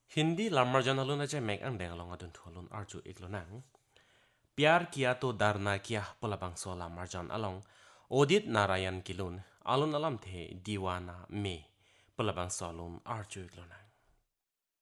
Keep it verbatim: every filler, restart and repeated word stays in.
Hindi lamar jan alun aja mek ang deng along adun thualun arju iklonang. Pyar kiya to darna kiya polabang so lamar jan along. Odit Narayan kilun alun alam the diwana me polabang so alun arju iklonang.